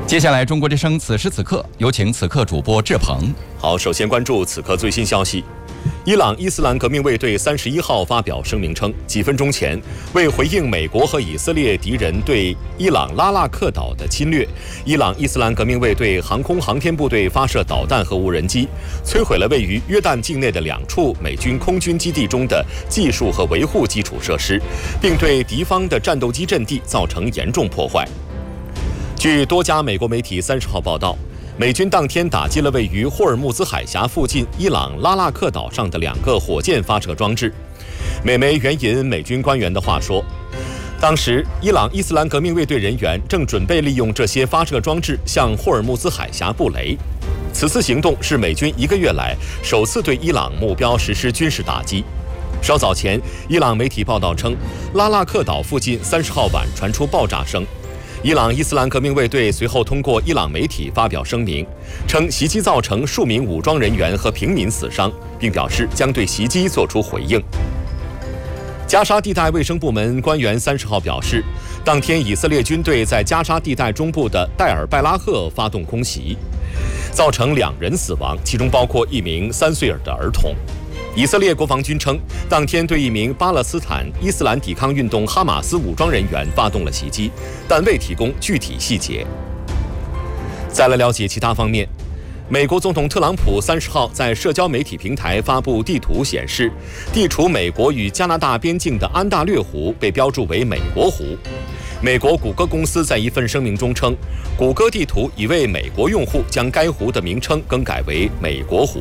接下来，中国之声此时此刻有请此刻主播志鹏。 好，首先关注此刻最新消息。伊朗伊斯兰革命卫队31号发表声明称，几分钟前，为回应美国和以色列敌人对伊朗拉腊克岛的侵略，伊朗伊斯兰革命卫队航空航天部队发射导弹和无人机，摧毁了位于约旦境内的2处美军空军基地中的技术和维护基础设施，并对敌方的战斗机阵地造成严重破坏。据多家美国媒体30号报道，美军当天打击了位于霍尔木兹海峡附近伊朗拉腊克岛上的2个火箭发射装置。美媒援引美军官员的话说，当时伊朗伊斯兰革命卫队人员正准备利用这些发射装置向霍尔木兹海峡布雷。此次行动是美军1个月来首次对伊朗目标实施军事打击。稍早前，伊朗媒体报道称，拉腊克岛附近30号晚传出爆炸声。伊朗伊斯兰革命卫队随后通过伊朗媒体发表声明，称袭击造成数名武装人员和平民死伤，并表示将对袭击作出回应。加沙地带卫生部门官员30号表示，当天以色列军队在加沙地带中部的戴尔拜拉赫发动空袭，造成2人死亡，其中包括1名3岁的儿童。以色列国防军称，当天对1名巴勒斯坦伊斯兰抵抗运动哈马斯武装人员发动了袭击，但未提供具体细节。再来了解其他方面，美国总统特朗普30号在社交媒体平台发布地图，显示地处美国与加拿大边境的安大略湖被标注为美国湖。美国谷歌公司在一份声明中称，谷歌地图已为美国用户将该湖的名称更改为美国湖。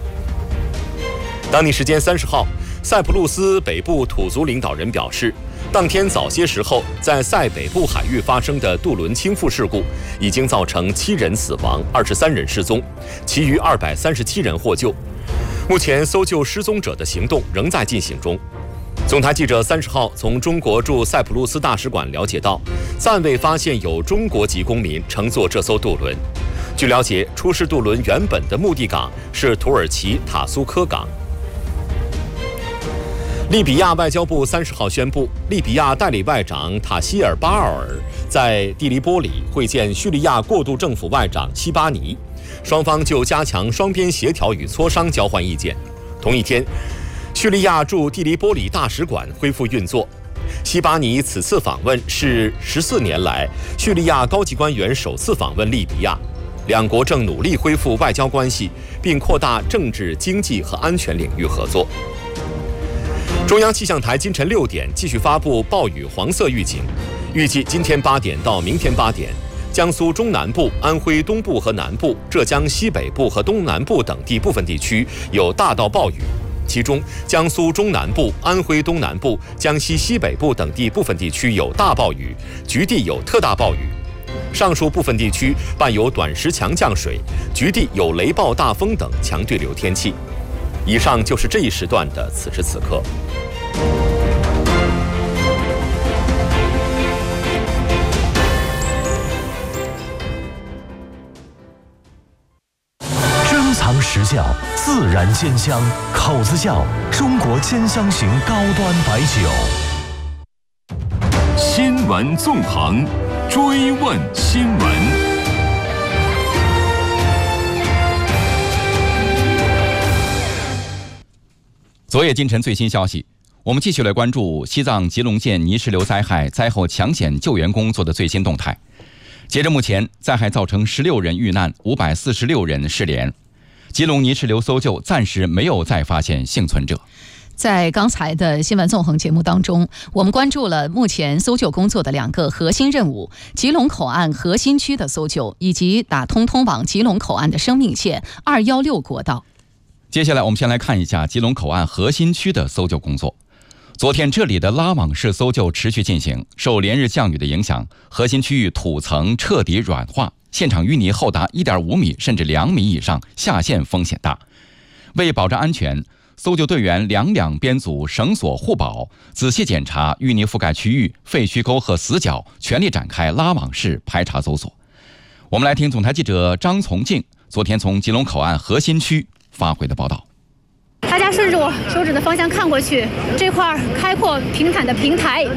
当地时间30号，塞浦路斯北部土族领导人表示，当天早些时候在塞北部海域发生的渡轮倾覆事故已经造成7人死亡，23人失踪，其余237人获救。目前搜救失踪者的行动仍在进行中。总台记者30号从中国驻塞浦路斯大使馆了解到，暂未发现有中国籍公民乘坐这艘渡轮。据了解，出事渡轮原本的目的港是土耳其塔苏科港。利比亚外交部30号宣布，利比亚代理外长塔希尔巴奥尔在蒂利波里会见叙利亚过渡政府外长西巴尼，双方就加强双边协调与磋商交换意见。同一天，叙利亚驻蒂利波里大使馆恢复运作。西巴尼此次访问是14年来叙利亚高级官员首次访问利比亚，两国正努力恢复外交关系，并扩大政治、经济和安全领域合作。中央气象台今晨6点继续发布暴雨黄色预警，预计今天8点到明天8点，江苏中南部、安徽东部和南部、浙江西北部和东南部等地部分地区有大到暴雨，其中江苏中南部、安徽东南部、江西西北部等地部分地区有大暴雨，局地有特大暴雨。上述部分地区伴有短时强降水，局地有雷暴大风等强对流天气。以上就是这一时段的此时此刻。 珍藏实窖，自然鲜香，口子窖，中国兼香型高端白酒。 新闻纵横，追问新闻。 昨夜今晨最新消息，我们继续来关注西藏吉隆县泥石流灾害灾后抢险救援工作的最新动态。截至目前，灾害造成16人遇难，546人失联。吉隆泥石流搜救暂时没有再发现幸存者。 在刚才的新闻纵横节目当中，我们关注了目前搜救工作的2个核心任务：吉隆口岸核心区的搜救，以及打通通往吉隆口岸的生命线216国道。 接下来我们先来看一下吉隆口岸核心区的搜救工作。昨天这里的拉网式搜救持续进行，受连日降雨的影响，核心区域土层彻底软化，现场淤泥厚达 1.5 米甚至2米以上，下陷风险大。为保障安全，搜救队员两编组绳索护保，仔细检查淤泥覆盖区域、废墟沟和死角，全力展开拉网式排查搜索。我们来听总台记者张从静昨天从吉隆口岸核心区发回的报道。 大家顺着我手指的方向看过去，这块开阔平坦的平台，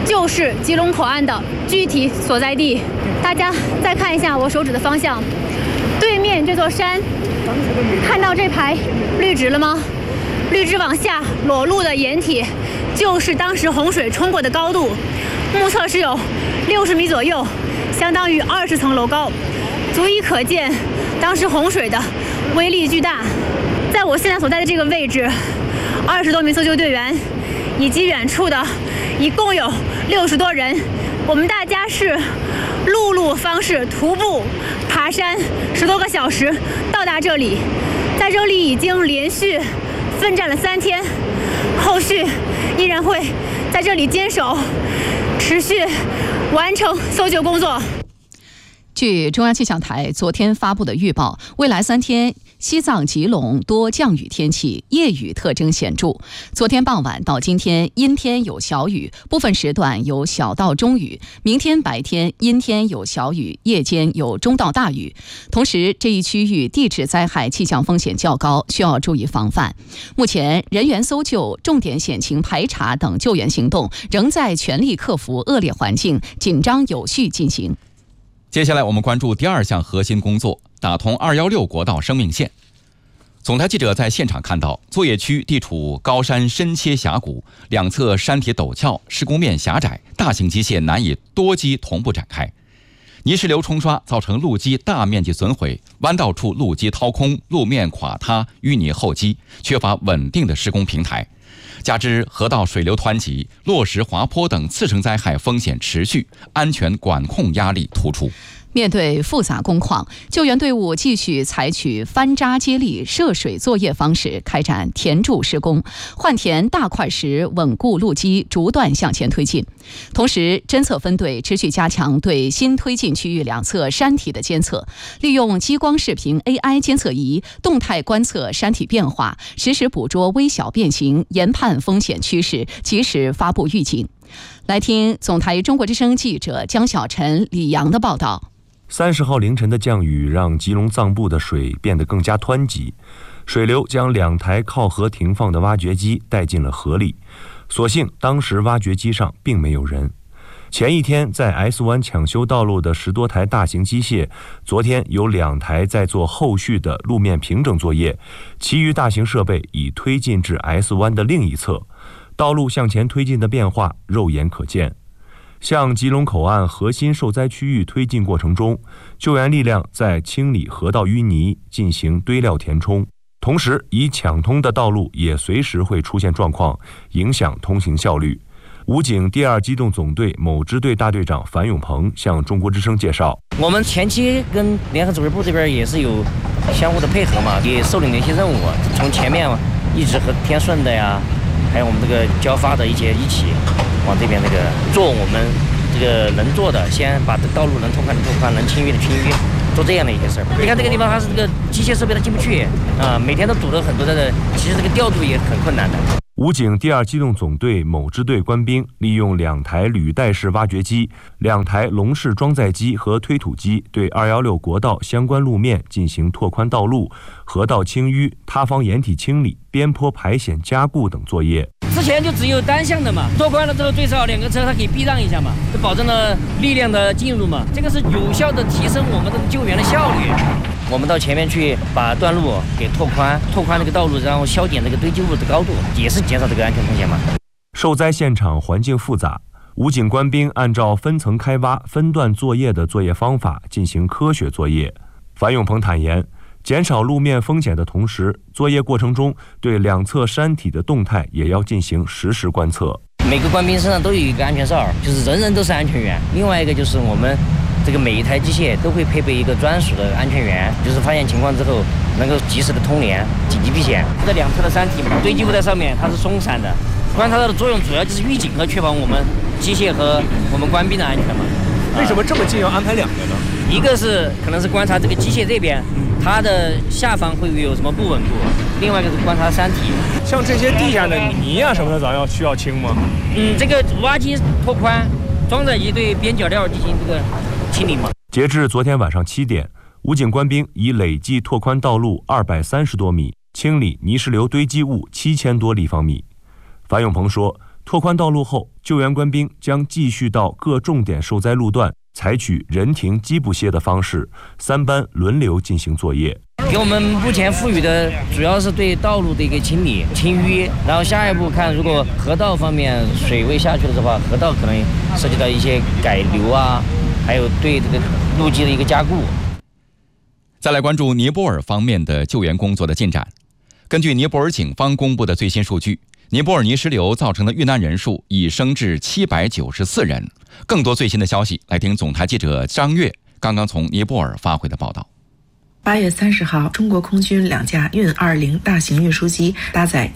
就是吉隆口岸的具体所在地。大家再看一下我手指的方向，对面这座山，看到这排绿植了吗？绿植往下裸露的掩体，就是当时洪水冲过的高度，目测是有60米左右，相当于20层楼高，足以可见当时洪水的威力巨大。在我现在所在的这个位置，20多名搜救队员以及远处的一共有60多人，我们大家是陆路方式徒步爬山10多个小时到达这里，在这里已经连续奋战了3天，后续依然会在这里坚守，持续完成搜救工作。 据中央气象台昨天发布的预报，未来3天西藏、吉隆多降雨天气，夜雨特征显著。昨天傍晚到今天，阴天有小雨，部分时段有小到中雨；明天白天阴天有小雨，夜间有中到大雨。同时，这一区域地质灾害气象风险较高，需要注意防范。目前，人员搜救、重点险情排查等救援行动仍在全力克服恶劣环境，紧张有序进行。 接下来我们关注第2项核心工作，打通216国道生命线。总台记者在现场看到，作业区地处高山深切峡谷，两侧山体陡峭，施工面狭窄，大型机械难以多机同步展开。泥石流冲刷造成路基大面积损毁，弯道处路基掏空，路面垮塌，淤泥厚积，缺乏稳定的施工平台。加之河道水流湍急、落石滑坡等次生灾害风险持续，安全管控压力突出。 面对复杂工况，救援队伍继续采取翻渣接力、涉水作业方式开展填筑施工，换填大块石，稳固路基，逐段向前推进。同时，侦测分队持续加强对新推进区域两侧山体的监测，利用激光视频 AI 监测仪动态观测山体变化，实时捕捉微小变形，研判风险趋势，及时发布预警。来听总台中国之声记者江小晨、李阳的报道。 30号凌晨的降雨让吉隆藏部的水变得更加湍急，水流将2台靠河停放的挖掘机带进了河里。所幸当时挖掘机上并没有人。前一天在 S 湾抢修道路的10多台大型机械，昨天有2台在做后续的路面平整作业，其余大型设备已推进至 S 湾的另一侧，道路向前推进的变化肉眼可见。向吉隆口岸核心受灾区域推进过程中，救援力量在清理河道淤泥，进行堆料填充，同时已抢通的道路也随时会出现状况，影响通行效率。武警第2机动总队某支队大队长樊永鹏向中国之声介绍， 我们前期跟联合指挥部这边也是有相互的配合嘛，也受领了一些任务，从前面一直和天顺的呀，还有我们这个交发的一起往这边那个做我们这个能做的，先把这道路能通宽的通宽，能清淤的清淤，做这样的一些事儿。你看这个地方它是这个机械设备它进不去啊，每天都堵了很多的，其实这个调度也很困难的。 武警第2机动总队某支队官兵利用2台履带式挖掘机、2台笼式装载机和推土机，对216国道相关路面进行拓宽道路、河道清淤、塌方掩体清理、边坡排险加固等作业。 之前就只有单向的嘛，拓宽了之后最少2个车它可以避让一下嘛，就保证了力量的进入嘛，这个是有效的提升我们的救援的效率。我们到前面去把段路给拓宽这个道路，然后削减这个堆积物的高度，也是减少这个安全风险嘛。 受灾现场环境复杂，武警官兵按照分层开挖、分段作业的作业方法进行科学作业。樊永鹏坦言，减少路面风险的同时，作业过程中对两侧山体的动态也要进行实时观测。 每个官兵身上都有一个安全哨，就是人人都是安全员。另外一个就是我们这个每一台机械都会配备一个专属的安全员，就是发现情况之后能够及时的通联、紧急避险。这两侧的山体堆积物在上面，它是松散的，观察到的作用主要就是预警和确保我们机械和我们官兵的安全嘛。 为什么这么近要安排2个呢？ 一个是可能是观察这个机械这边它的下方会有什么不稳固，另外一个是观察山体。 像这些地下的泥啊什么的，咱需要清吗？ 这个挖机拓宽，装载机对边角料进行这个清理嘛。 截至昨天晚上7点，武警官兵已累计拓宽道路230多米，清理泥石流堆积物7000多立方米。樊永鹏说， 拓宽道路后，救援官兵将继续到各重点受灾路段，采取人停机不歇的方式，3班轮流进行作业。 给我们目前赋予的主要是对道路的一个清理、清淤，然后下一步看，如果河道方面水位下去了的话，河道可能涉及到一些改流啊，还有对这个路基的一个加固。 再来关注尼泊尔方面的救援工作的进展。根据尼泊尔警方公布的最新数据，尼泊尔泥石流造成的遇难人数已升至794人。更多最新的消息，来听总台记者张悦刚刚从尼泊尔发回的报道。 8月30号，中国空军2架运20大型运输机搭载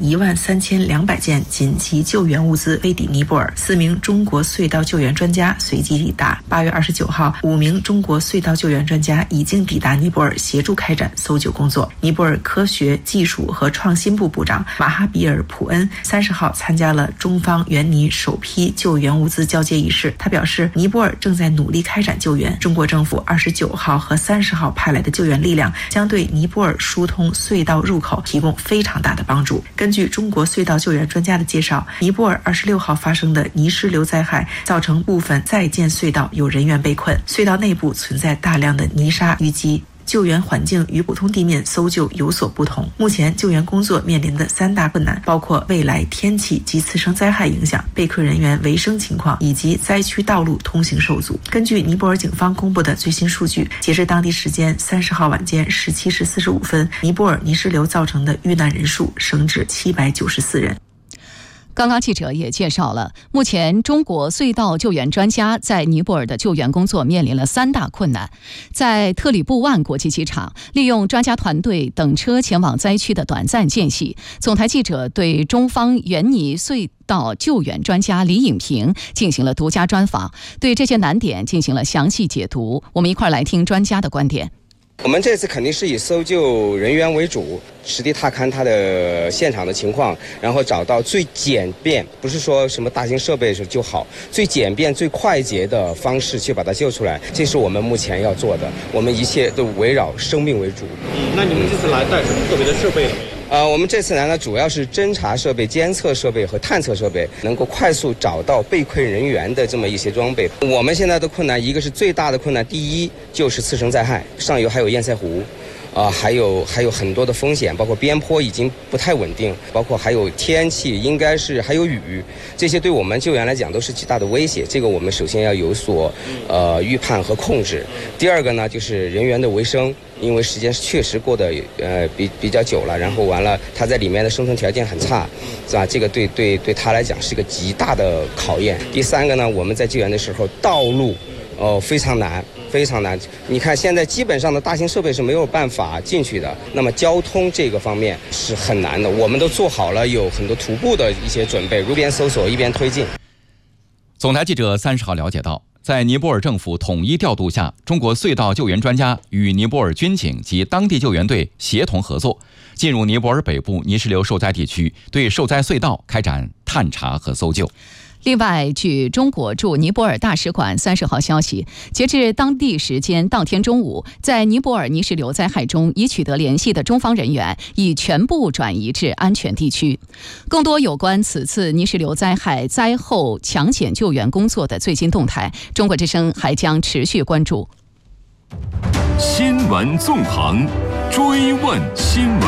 13200件紧急救援物资飞抵尼泊尔，4名中国隧道救援专家随即抵达。8月29号，5名中国隧道救援专家已经抵达尼泊尔，协助开展搜救工作。尼泊尔科学技术和创新部部长马哈比尔·普恩30号参加了中方援尼首批救援物资交接仪式。他表示，尼泊尔正在努力开展救援，中国政府29号和30号派来的救援力量将对尼泊尔疏通隧道入口提供非常大的帮助。根据中国隧道救援专家的介绍，尼泊尔26号发生的泥石流灾害造成部分在建隧道有人员被困，隧道内部存在大量的泥沙淤积。救援环境与普通地面搜救有所不同。目前救援工作面临的3大困难，包括未来天气及次生灾害影响、被困人员维生情况以及灾区道路通行受阻。根据尼泊尔警方公布的最新数据，截至当地时间30号晚间17时45分，尼泊尔泥石流造成的遇难人数升至794人。 刚刚记者也介绍了，目前中国隧道救援专家在尼泊尔的救援工作面临了3大困难。在特里布万国际机场，利用专家团队等车前往灾区的短暂间隙，总台记者对中方援尼隧道救援专家李颖平进行了独家专访，对这些难点进行了详细解读。我们一块来听专家的观点。 我们这次肯定是以搜救人员为主，实地踏勘它的现场的情况，然后找到最简便，不是说什么大型设备就好，最简便、最快捷的方式去把它救出来，这是我们目前要做的。我们一切都围绕生命为主。 那你们这次来带什么特别的设备了没有？ 我们这次来呢，主要是侦察设备、监测设备和探测设备，能够快速找到被困人员的这么一些装备。我们现在的困难，一个是最大的困难，第一就是次生灾害，上游还有堰塞湖。还有很多的风险，包括边坡已经不太稳定，包括还有天气，应该是还有雨，这些对我们救援来讲都是极大的威胁。这个我们首先要有所预判和控制。第二个呢，就是人员的维生，因为时间确实过得比较久了，然后完了他在里面的生存条件很差，是吧？这个对他来讲是个极大的考验。第三个呢，我们在救援的时候，道路非常难。非常难，你看现在基本上的大型设备是没有办法进去的，那么交通这个方面是很难的，我们都做好了有很多徒步的一些准备，一边搜索一边推进。 总台记者30号了解到，在尼泊尔政府统一调度下，中国隧道救援专家与尼泊尔军警及当地救援队协同合作，进入尼泊尔北部泥石流受灾地区，对受灾隧道开展探查和搜救。 另外，据中国驻尼泊尔大使馆30号消息，截至当地时间当天中午，在尼泊尔泥石流灾害中已取得联系的中方人员已全部转移至安全地区。更多有关此次泥石流灾害灾后抢险救援工作的最新动态，中国之声还将持续关注。 新闻纵横，追问新闻。